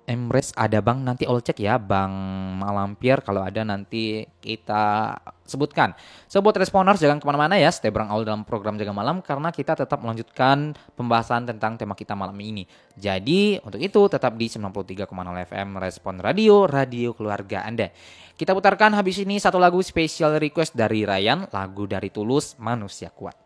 Emres ada Bang, nanti all cek ya Bang Malampir, kalau ada nanti kita sebutkan. So buat responers jangan kemana-mana ya, stay bareng Aul dalam program Jaga Malam karena kita tetap melanjutkan pembahasan tentang tema kita malam ini. Jadi untuk itu tetap di 93,0 FM Respon Radio, radio keluarga Anda. Kita putarkan habis ini satu lagu spesial request dari Ryan, lagu dari Tulus, Manusia Kuat.